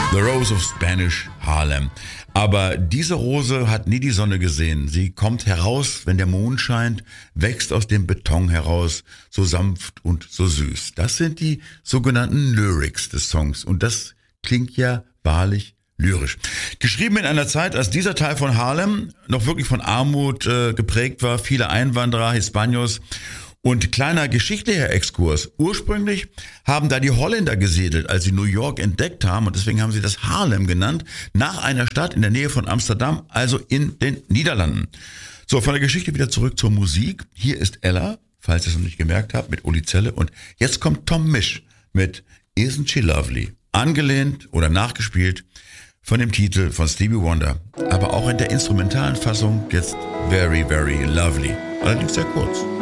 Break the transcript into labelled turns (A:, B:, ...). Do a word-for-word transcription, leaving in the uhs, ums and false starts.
A: The Rose of Spanish Harlem. Aber diese Rose hat nie die Sonne gesehen. Sie kommt heraus, wenn der Mond scheint, wächst aus dem Beton heraus, so sanft und so süß. Das sind die sogenannten Lyrics des Songs. Und das klingt ja wahrlich lyrisch. Geschrieben in einer Zeit, als dieser Teil von Harlem noch wirklich von Armut äh, geprägt war, viele Einwanderer, Hispanos. Und kleiner geschichtlicher Exkurs. Ursprünglich haben da die Holländer gesiedelt, als sie New York entdeckt haben. Und deswegen haben sie das Harlem genannt, nach einer Stadt in der Nähe von Amsterdam, also in den Niederlanden. So, von der Geschichte wieder zurück zur Musik. Hier ist Ella, falls ihr es noch nicht gemerkt habt, mit Uli Zelle. Und jetzt kommt Tom Misch mit Isn't She Lovely? Angelehnt oder nachgespielt von dem Titel von Stevie Wonder. Aber auch in der instrumentalen Fassung jetzt Very, Very Lovely. Allerdings sehr kurz.